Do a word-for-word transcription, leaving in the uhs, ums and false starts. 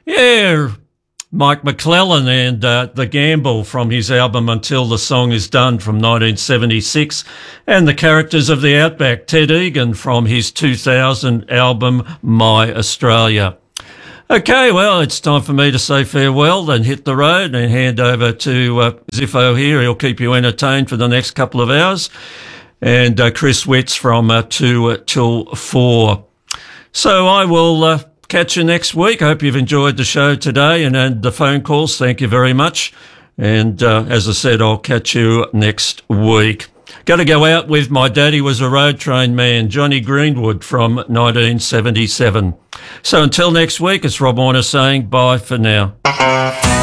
Yeah, Mike McClellan and uh, The Gamble from his album Until the Song Is Done from nineteen seventy-six, and the Characters of the Outback, Ted Egan from his two thousand album My Australia. Okay, well, it's time for me to say farewell and hit the road and hand over to uh, Ziffo here. He'll keep you entertained for the next couple of hours. And uh, Chris Witts from uh, two uh, till four. So I will uh, catch you next week. I hope you've enjoyed the show today and, and the phone calls. Thank you very much. And uh, as I said, I'll catch you next week. Got to go out with My Daddy Was a Road Train Man, Johnny Greenwood from nineteen seventy-seven. So until next week, it's Rob Warner saying bye for now.